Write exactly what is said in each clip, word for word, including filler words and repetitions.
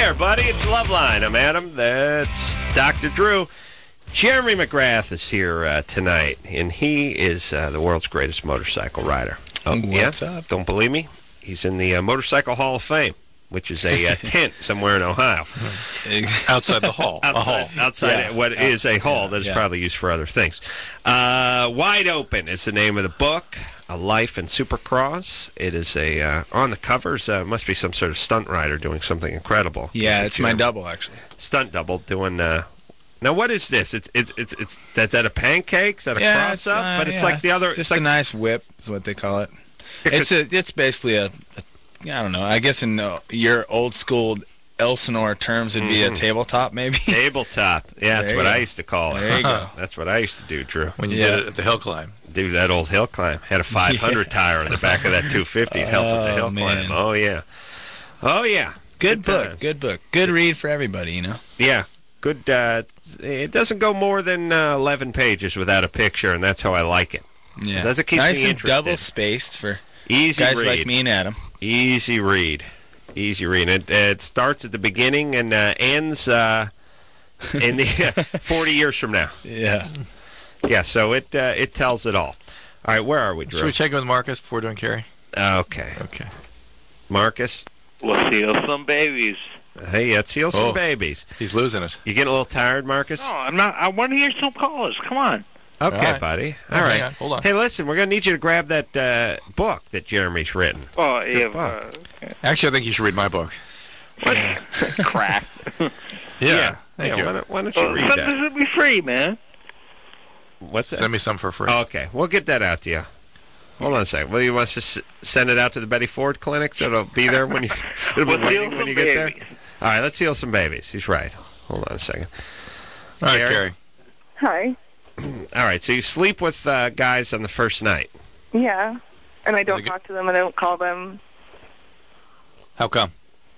there, buddy. It's Loveline. I'm Adam. That's Doctor Drew. Jeremy McGrath is here uh, tonight, and he is uh, the world's greatest motorcycle rider. Oh, what's yeah? up? Don't believe me? He's in the uh, Motorcycle Hall of Fame, which is a uh, tent somewhere in Ohio. Outside the hall. Outside, a hall. outside Yeah. what Yeah. is a hall Yeah. that is Yeah. probably used for other things. Uh, Wide Open is the name of the book. A Life in Supercross. It is a uh, on the covers. Uh, must be some sort of stunt rider doing something incredible. Yeah, it's my Jeremy. double, actually. Stunt double doing. Uh, now what is this? It's it's it's it's is that a pancake? Is that a Yeah, cross it's, up? uh, But it's yeah, like the other. Just It's like a nice whip is what they call it. It's a. It's basically a, a. I don't know. I guess in uh, your old school Elsinore terms, it'd be a tabletop, maybe. tabletop. Yeah, that's There what you I go. used to call it. There you go. That's what I used to do, Drew. When you Yeah. did it at the hill climb. Do that old hill climb. Had a five hundred tire on the back of that two fifty. It helped with the Oh, hill man. climb. Oh yeah. Oh yeah. Good book. times. Good book. Good read for everybody. You know. Yeah. Good. Uh, it doesn't go more than uh, eleven pages without a picture, and that's how I like it. Yeah. That's what keeps nice me and interested. double spaced for Easy guys read. like me and Adam. Easy read. Easy read. It, it starts at the beginning and uh, ends uh, in the forty years from now. Yeah. Yeah. So it uh, it tells it all. All right. Where are we, Drew? Should we check in with Marcus before doing Carrie? Okay. Okay. Marcus. We'll seal some babies. Hey, let's seal some Oh. babies. He's losing it. You getting a little tired, Marcus? No, I'm not. I want to hear some callers. Come on. Okay, All right. buddy. Oh, All hang right. on. Hold on. Hey, listen, we're going to need you to grab that uh, book that Jeremy's written. Oh, Good yeah. book. Uh, Actually, I think you should read my book. crap. Yeah. yeah. Thank yeah, you. Why don't, why don't you Well, read send that? this to be free, man. What's that? Send me some for free. Okay, we'll get that out to you. Hold on a second. Well, you want us to s- send it out to the Betty Ford Clinic so it'll be there when you, it'll be We'll seal waiting when some you get there? babies. All right, let's seal some babies. He's right. Hold on a second. All right, Carrie? Carrie. Hi. All right, so you sleep with uh, guys on the first night. Yeah. And I don't Really good. talk to them. I don't call them. How come?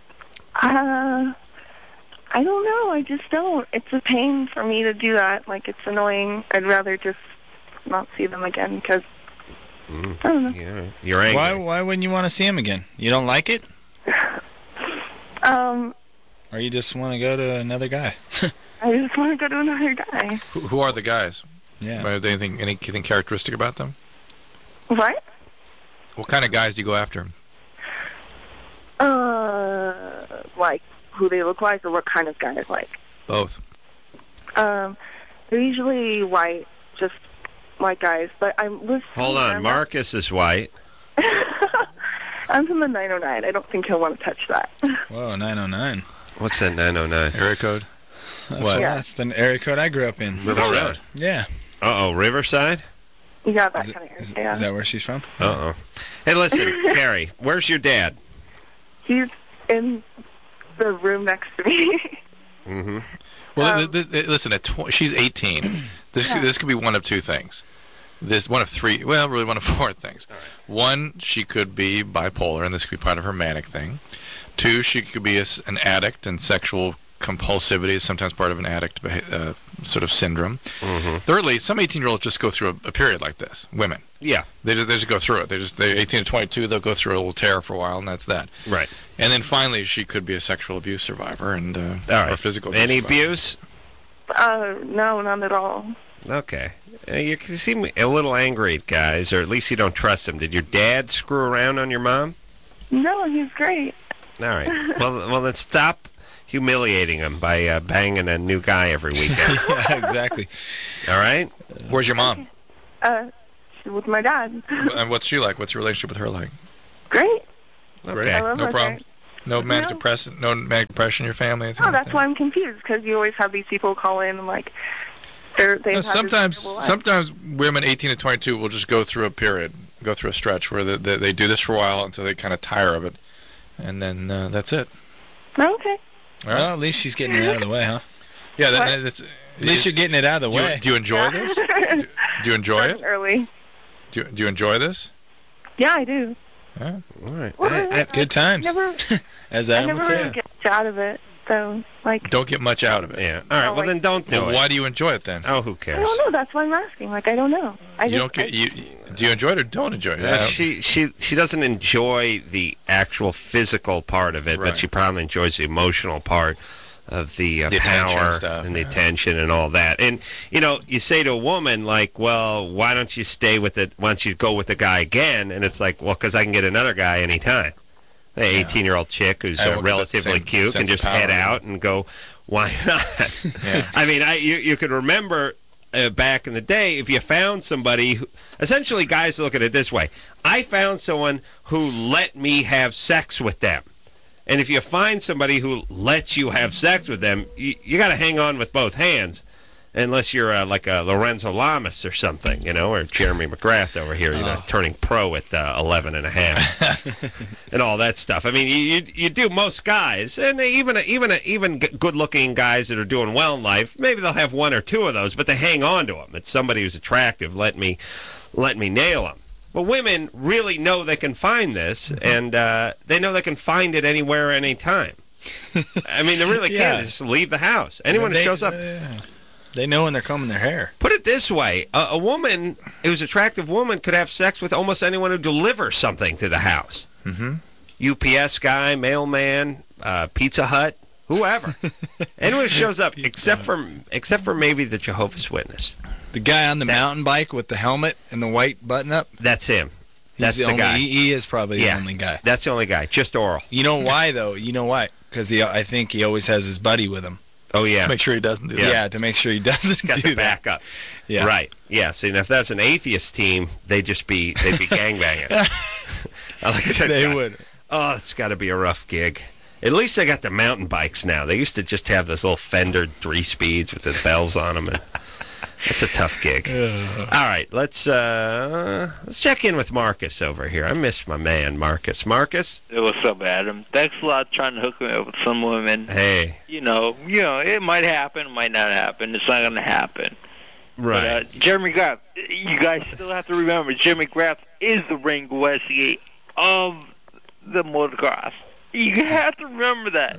Uh, I don't know. I just don't. It's a pain for me to do that. Like, it's annoying. I'd rather just not see them again because, Mm. I don't know. Yeah, you're angry. Why? Why wouldn't you want to see him again? You don't like it, Um, or you just want to go to another guy? I just want to go to another guy. Who, who are the guys? Yeah. Are there anything, anything characteristic about them? What? What kind of guys do you go after? Uh, like, who they look like or what kind of guy I like. Both. Um, they're usually white, just white guys. But I'm with. Hold on, I'm Marcus is white. I'm from the nine oh nine. I don't think he'll want to touch that. Whoa, nine oh nine. What's that nine oh nine? Area code? That's, What? Yeah. that's the area code I grew up in. Riverside. Yeah. Uh-oh, Riverside? You got that Is, it- kind of is, area. is that where she's from? Uh-oh. Hey, listen, Carrie, where's your dad? He's in the room next to me. Mm-hmm. Well, Um, th- th- listen, at tw- she's eighteen. This, Yeah. this could be one of two things. This one of three, well, really one of four things. One, she could be bipolar, and this could be part of her manic thing. Two, she could be a s an addict, and sexual compulsivity is sometimes part of an addict beha- uh, sort of syndrome. Mm-hmm. Thirdly, some eighteen-year-olds just go through a, a period like this. Women, Yeah, they just they just go through it. They just they eighteen to twenty-two, they'll go through a little tear for a while, and that's that. right. And then finally, she could be a sexual abuse survivor and uh, All right. or physical abuse Any survivor. abuse? Uh, no, none at all. Okay. Uh, you can seem a little angry at guys, or at least you don't trust them. Did your dad screw around on your mom? No, he's great. All right. Well, well, then stop humiliating him by uh, banging a new guy every weekend. Yeah, exactly. All right? Where's your mom? Uh, she's with my dad. And what's she like? What's your relationship with her like? Great. Okay. I love No her. problem. No manic No. depression. No manic depression in your family. anything Oh, like that's that? why I'm confused, because you always have these people call in and, like, they're, they No, have this sometimes, terrible life. sometimes women eighteen to twenty-two will just go through a period, go through a stretch where they, they, they do this for a while until they kind of tire of it, and then uh, that's it. Oh, okay. All right. Well, at least she's getting it out of the way, huh? Yeah, that, What? that's. At least you're getting it out of the do, you, way. do you enjoy Yeah. this? Do, do you enjoy Starting it? early. Do, you- do you enjoy this? Yeah, I do. Yeah. All right. Well, I- I- Good times, Never, as I Adam never would say. really get much out of it, So, like, Don't get much out of it. Yeah. All right. No, Well, like- then don't do Well, it. why do you enjoy it then? Oh, who I cares? don't know. That's why I'm asking. Like, I don't know. I You just, don't get I- you. Do you enjoy it or don't enjoy it? Uh, Yeah. she she she doesn't enjoy the actual physical part of it, Right. but she probably enjoys the emotional part of the, uh, The attention power stuff, and the yeah. attention and all that. And you know, you say to a woman like, "Well, why don't you stay with it? Why don't you go with the guy again?" And it's like, "Well, because I can get another guy anytime." The eighteen-year-old chick who's I uh, won't get that relatively same cute can sense of just head power. out and go, "Why not?" Yeah. I mean, I you you could remember. Uh, back in the day, if you found somebody who, essentially guys look at it this way, I found someone who let me have sex with them. And if you find somebody who lets you have sex with them, you, you got to hang on with both hands, unless you're uh, like a Lorenzo Lamas or something, you know, or Jeremy McGrath over here, you know, turning pro at uh, eleven and a half, and all that stuff. I mean, you, you you do most guys, and even even even good-looking guys that are doing well in life, maybe they'll have one or two of those, but they hang on to them. It's somebody who's attractive. Let me let me nail them. But women really know they can find this, and uh, they know they can find it anywhere, anytime. I mean, they really Yeah. can. They just leave the house. Anyone They- who shows up. uh, They know when they're combing their hair. Put it this way: a, a woman who's an attractive woman could have sex with almost anyone who delivers something to the house. Mm-hmm. U P S guy, mailman, uh, Pizza Hut, whoever. Anyone who shows up, except for except for maybe the Jehovah's Witness. The guy on the mountain bike with the helmet and the white button-up. That's him. He's That's the, only, guy. He, he is probably Yeah. the only guy. That's the only guy. Just oral. You know why though? You know why? Because he, I think he always has his buddy with him. Oh yeah. To make sure he doesn't do Yeah, that. to make sure he doesn't Got do the that. backup. Yeah. Right. Yes. And if that's an atheist team, they'd just be they'd be gangbanging. I like that They guy. would. Oh, it's got to be a rough gig. At least they got the mountain bikes now. They used to just have those little Fender three speeds with the bells on them. And it's a tough gig. All right, let's uh, let's check in with Marcus over here. I miss my man, Marcus. Marcus, Hey, what's up, Adam? Thanks a lot trying to hook me up with some women. hey, You know, you know, it might happen, it might not happen. It's not going to happen. right? But, uh, Jeremy Graff, you guys still have to remember, Jeremy Graff is the Ring Westgate of the motocross. You have to remember that.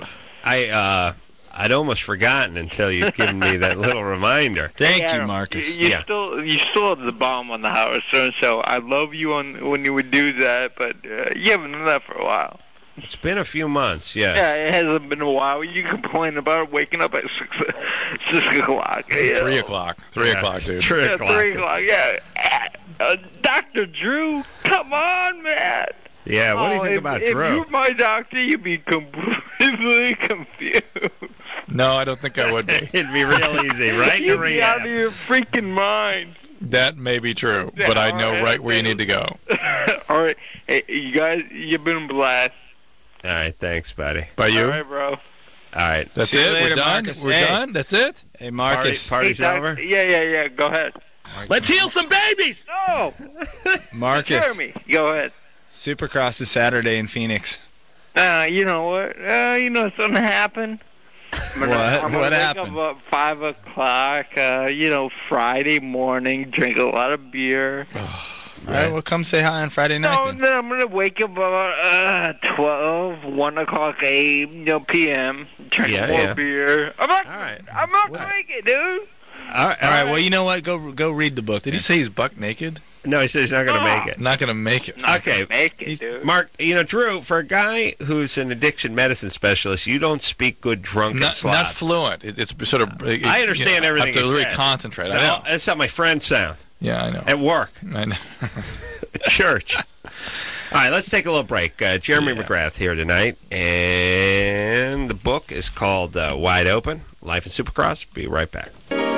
I uh, I'd almost forgotten until you'd given me that little reminder. Thank Hey, you, Adam, Marcus. You, you Yeah. still, you still have the bomb on the Howard Stern show. I love you on when you would do that, but uh, you haven't done that for a while. It's been a few months, yes. Yeah, it hasn't been a while. You complain about waking up at six, six o'clock. you Three know. o'clock. Three Yeah, o'clock, dude. Three Yeah, o'clock. three o'clock. Yeah, uh, Doctor Drew, come on, man. Yeah, what do you Oh, think if, about if Drew? you were my doctor, you'd be completely confused. No, I don't think I would be. It'd be real easy, right? You'd to be out of rehab. your freaking mind. That may be true, Yeah, but I all know right, right where you okay. need to go. All right, hey, you guys, you've been blessed. All right, thanks, buddy. By you? All right, bro. All right, That's See you it? later, We're done? Marcus. We're Hey. done? That's it? Hey, Party, Marcus. party's Hey, Doc- over. Yeah, yeah, yeah. Go ahead. Let's heal some babies. No, Marcus. Jeremy, go ahead. Supercross is Saturday in Phoenix. Uh, you know what? Uh, you know what's gonna happen? I'm gonna, What? I'm gonna What wake happened? Up at five o'clock. Uh, you know, Friday morning, drink a lot of beer. All right, well, come say hi on Friday night No, then. then I'm gonna wake up about uh twelve, one o'clock a you know p m. Drink Yeah, more yeah. beer. I'm not. All right. I'm not Well- gonna make it, dude. All right, All right, well, you know what? Go go read the book. Did then. he say he's buck naked? No, he says he's not going to Ah. make it. Not going to make it. Not Okay. gonna make it, He's- dude. Mark, you know, Drew, for a guy who's an addiction medicine specialist, you don't speak good drunken Not, slob. not fluent. It, it's sort of. It, I understand you know, everything I have to you really said. concentrate. So I know. that's how my friends sound Yeah, I know. at work, I know. at church. All right, let's take a little break. Uh, Jeremy Yeah. McGrath here tonight, and the book is called uh, Wide Open, Life in Supercross. Be right back.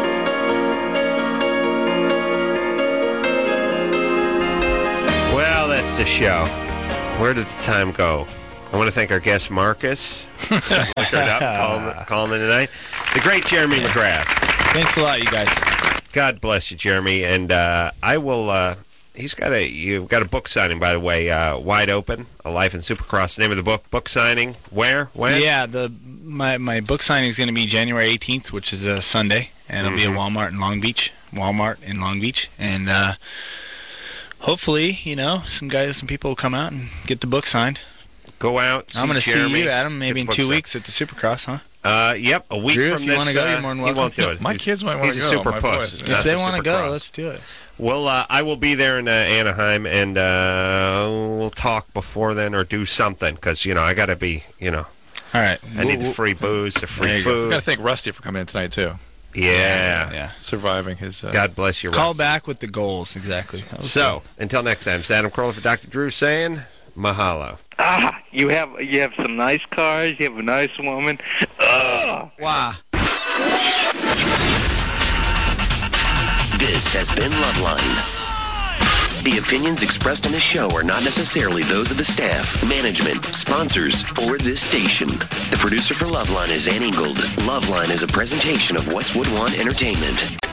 Well, that's the show. Where did the time go? I want to thank our guest, Marcus. Looked up, calling, calling in tonight. The great Jeremy McGrath. Thanks a lot, you guys. God bless you, Jeremy. And uh, I will. Uh, he's got a. You've got a book signing, by the way. Uh, Wide Open: A Life in Supercross. Name of the book. Book signing. Where? When? Yeah, the my my book signing is going to be January eighteenth, which is a Sunday, and it'll be at Walmart in Long Beach. Walmart in Long Beach, and uh, hopefully, you know, some guys, some people will come out and get the book signed. go out. See I'm going to see Jeremy, you, Adam, maybe in get the two books weeks at the Supercross, huh? Uh, yep, a week Drew, from if you this. wanna go, uh, you're more than he welcome. won't do it. My He's- kids might want to He's go. a super my puss. boys. Not If they the want to go, Supercross. let's do it. Well, uh, I will be there in uh, Anaheim, and uh, we'll talk before then or do something because you know I got to be, you know, All right. I need the free booze, the There free you go. food. Got to thank Rusty for coming in tonight too. Yeah. Yeah. Surviving his. Uh, God bless you. Call Rusty. back with the goals, exactly. That was So until next time, it's Adam Carolla for Doctor Drew saying mahalo. Ah, you have you have some nice cars. You have a nice woman. Ugh. good. Wow. This has been Loveline. The opinions expressed on this show are not necessarily those of the staff, management, sponsors, or this station. The producer for Loveline is Ann Ingold. Loveline is a presentation of Westwood One Entertainment.